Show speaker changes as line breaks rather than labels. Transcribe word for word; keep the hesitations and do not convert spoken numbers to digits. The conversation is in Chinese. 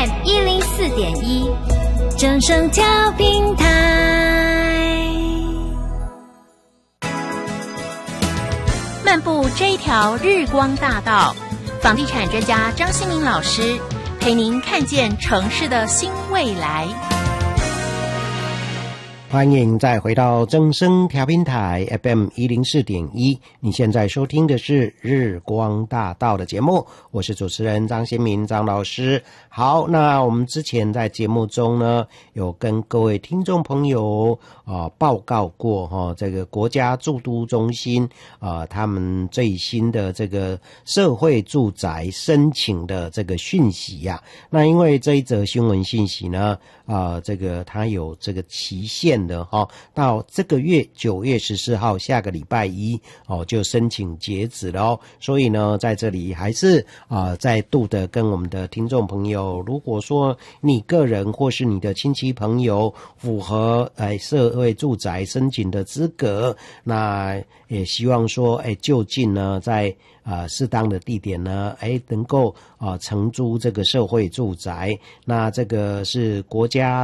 M 一零四点一，正声调频台。漫步这一条日光大道，房地产专家张新民老师陪您看见城市的新未来。
欢迎再回到正声调频台 F M 一零四点一，你现在收听的是日光大道的节目，我是主持人张新民张老师。好，那我们之前在节目中呢，有跟各位听众朋友啊、呃、报告过哈、哦，这个国家住都中心啊、呃、他们最新的这个社会住宅申请的这个讯息呀、啊。那因为这一则新闻讯息呢，啊、呃，这个它有这个期限的哈、哦，到这个月九月十四号，下个礼拜一哦就申请截止了哦。所以呢，在这里还是啊、呃、再度的跟我们的听众朋友，如果说你个人或是你的亲戚朋友符合哎社会住宅申请的资格，那也希望说哎就近呢在啊、呃，适当的地点呢，哎，能够啊、呃、承租这个社会住宅，那这个是国家